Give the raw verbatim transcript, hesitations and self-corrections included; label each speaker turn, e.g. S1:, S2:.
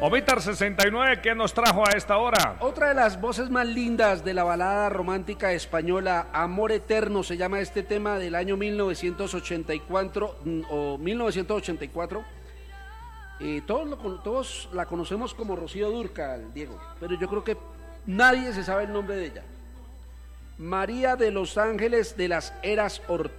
S1: Omitar sesenta y nueve, ¿qué nos trajo a esta hora?
S2: Otra de las voces más lindas de la balada romántica española, Amor Eterno, se llama este tema del año mil novecientos ochenta y cuatro, o mil novecientos ochenta y cuatro. Eh, todos, lo, todos la conocemos como Rocío Dúrcal, Diego, pero yo creo que nadie se sabe el nombre de ella. María de los Ángeles de las Heras Ortega.